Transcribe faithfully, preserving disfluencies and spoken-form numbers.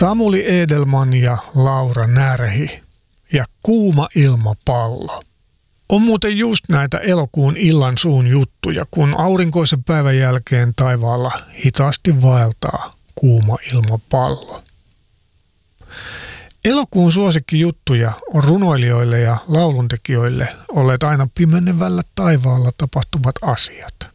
Samuli Edelman ja Laura Närhi ja Kuuma ilmapallo. On muuten just näitä elokuun illan suun juttuja, kun aurinkoisen päivän jälkeen taivaalla hitaasti vaeltaa kuuma ilmapallo. Elokuun suosikkijuttuja on runoilijoille ja lauluntekijöille olleet aina pimenevällä taivaalla tapahtuvat asiat.